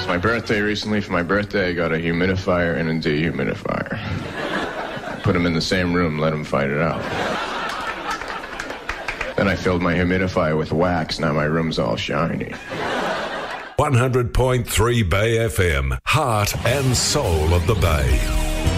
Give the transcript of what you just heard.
It's my birthday recently. For my birthday, I got a humidifier and a dehumidifier. Put them in the same room, let them fight it out. Then I filled my humidifier with wax. Now my room's all shiny. 100.3 Bay FM, heart and soul of the Bay.